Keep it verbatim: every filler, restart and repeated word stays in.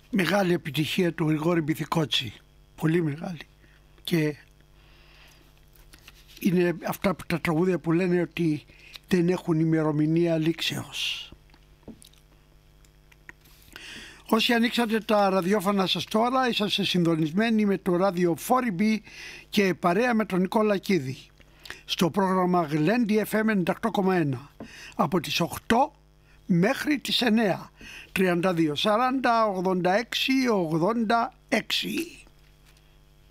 μεγάλη επιτυχία του Γρηγόρη Μπιθικότσι, πολύ μεγάλη, και είναι αυτά που τα τραγούδια που λένε ότι δεν έχουν ημερομηνία λήξεως. Όσοι ανοίξατε τα ραδιόφωνα σας τώρα, είσαστε συντονισμένοι με το ράδιο φορ μπι και παρέα με τον Νικόλα Κίδη στο πρόγραμμα Γλέντι εφ εμ ενενήντα οκτώ κόμμα ένα από τις οκτώ μέχρι τις εννέα, τριάντα δύο σαράντα ογδόντα έξι ογδόντα έξι.